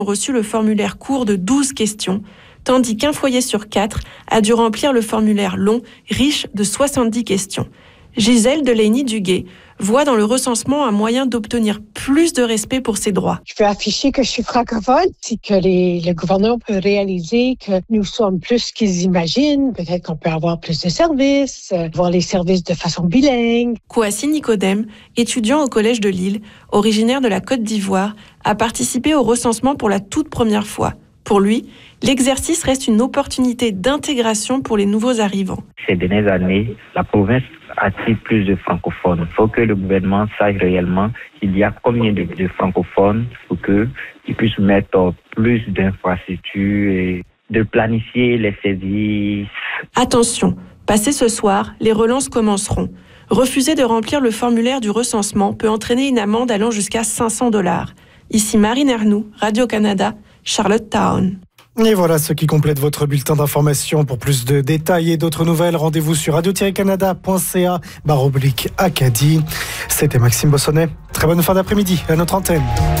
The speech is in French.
ont reçu le formulaire court de 12 questions, tandis qu'un foyer sur 4 a dû remplir le formulaire long, riche de 70 questions. Gisèle Delaney-Duguay voit dans le recensement un moyen d'obtenir plus de respect pour ses droits. Je veux afficher que je suis francophone, c'est que le gouvernement peut réaliser que nous sommes plus qu'ils imaginent. Peut-être qu'on peut avoir plus de services, voir les services de façon bilingue. Kouassi Nicodème, étudiant au Collège de Lille, originaire de la Côte d'Ivoire, a participé au recensement pour la toute première fois. Pour lui, l'exercice reste une opportunité d'intégration pour les nouveaux arrivants. Ces dernières années, la province attire plus de francophones. Il faut que le gouvernement sache réellement qu'il y a combien de francophones pour qu'ils puissent mettre plus d'infrastructures et de planifier les services. Attention, passé ce soir, les relances commenceront. Refuser de remplir le formulaire du recensement peut entraîner une amende allant jusqu'à 500 $. Ici Marine Ernoux, Radio-Canada, Charlottetown. Et voilà ce qui complète votre bulletin d'information. Pour plus de détails et d'autres nouvelles, rendez-vous sur radio-canada.ca/Acadie. C'était Maxime Bossonnet. Très bonne fin d'après-midi à notre antenne.